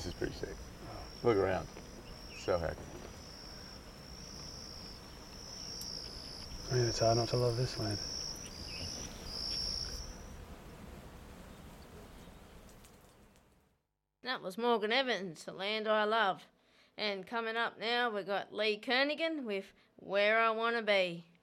This is pretty sick. Look around. So happy. I mean, it's hard not to love this land. That was Morgan Evans, The Land I Love. And coming up now, we've got Lee Kernaghan with Where I Wanna Be.